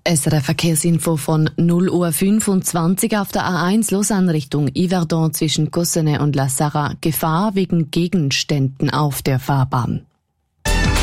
SRF Verkehrsinfo von 0:25 Uhr auf der A1 Lausanne Richtung Yverdon zwischen Cossonay und La Sarraz. Gefahr wegen Gegenständen auf der Fahrbahn.